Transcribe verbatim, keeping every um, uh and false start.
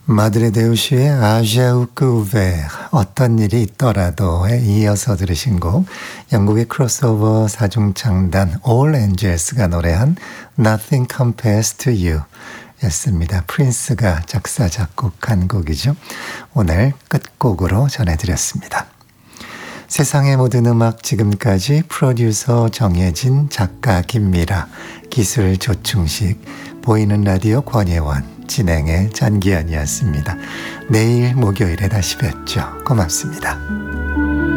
마드레 데우시의 아ዣ우크우베 어떤 일이 있더라도에 이어서 들으신 곡 영국의 크로스오버 사중창단 All Angels가 노래한 Nothing Compares to You 였습니다. 프린스가 작사 작곡한 곡이죠. 오늘 끝곡으로 전해드렸습니다. 세상의 모든 음악 지금까지 프로듀서 정혜진, 작가 김미라, 기술 조충식, 보이는 라디오 권예원, 진행의 전기현이었습니다. 내일 목요일에 다시 뵙죠. 고맙습니다.